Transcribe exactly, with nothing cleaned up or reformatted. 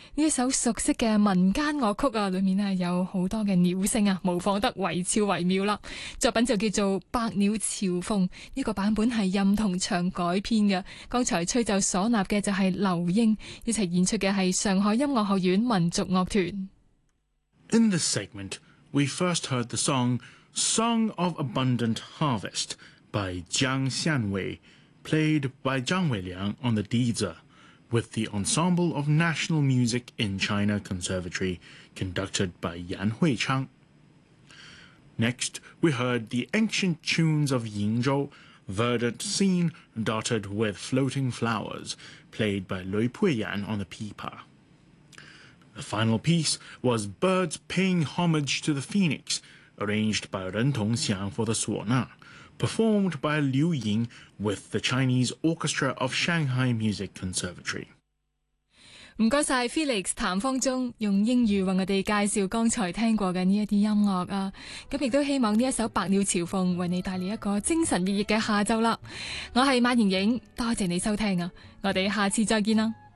呢一首熟悉嘅民間樂曲啊，裏面咧有好多嘅鳥聲啊，模仿得惟肖惟妙啦。作品就叫做《百鳥朝鳳》，呢個版本係任同祥改編嘅。剛才吹奏嗩吶嘅就係劉英，一齊演出嘅係上海音樂學院民族樂團。 In this segment, we first heard the song Song of Abundant Harvest by Jiang Xianwei, played by Zhang Weiliang on the dizi, with the Ensemble of National Music in China Conservatory, conducted by Yan Huichang. Next, we heard the ancient tunes of Yingzhou, verdant scene dotted with floating flowers, played by Lui Puiyan on the pipa. The final piece was Birds Paying Homage to the Phoenix, arranged by Ren Tongxiang for the Suona, performed by Liu Ying with the Chinese Orchestra of Shanghai Music Conservatory. 唔該晒 Felix 譚方中用英語為我哋介紹剛才聽過嘅呢一啲音樂啊，咁亦都希望呢一首《百鳥朝鳳》為你帶嚟一個精神奕奕嘅下晝啦。我係馬盈盈，多謝你收聽啊，我哋下次再見啦。